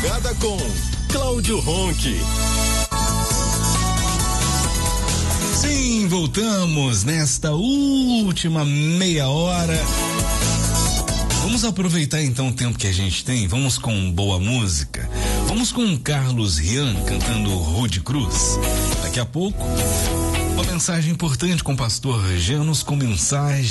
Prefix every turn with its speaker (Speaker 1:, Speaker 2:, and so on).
Speaker 1: Madrugada com Cláudio Ronchi.
Speaker 2: Sim, voltamos nesta última meia hora. Vamos aproveitar então o tempo que a gente tem. Vamos com boa música. Vamos com Carlos Rian cantando Rude Cruz. Daqui a pouco, uma mensagem importante com o pastor Janos com mensagem